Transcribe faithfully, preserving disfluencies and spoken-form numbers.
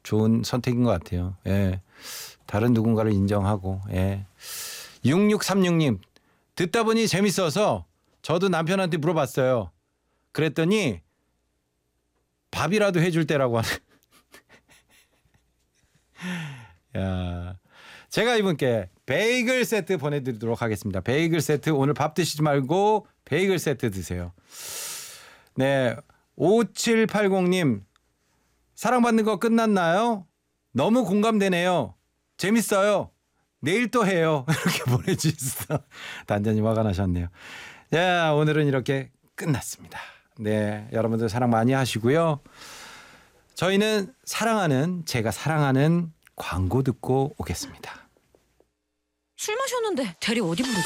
좋은 선택인 것 같아요. 예. 다른 누군가를 인정하고. 예. 육육삼육 님 듣다 보니 재밌어서 저도 남편한테 물어봤어요. 그랬더니 밥이라도 해줄 때라고 하네. 야, 제가 이분께 베이글 세트 보내드리도록 하겠습니다. 베이글 세트 오늘 밥 드시지 말고 베이글 세트 드세요. 네, 오칠팔공 님 사랑받는 거 끝났나요? 너무 공감되네요. 재밌어요. 내일 또 해요. 이렇게 보내주셨어. 단장님 화가 나셨네요. 자, 오늘은 이렇게 끝났습니다. 네, 여러분들 사랑 많이 하시고요. 저희는 사랑하는 제가 사랑하는 광고 듣고 오겠습니다. 술 마셨는데 대리 어디 부르지?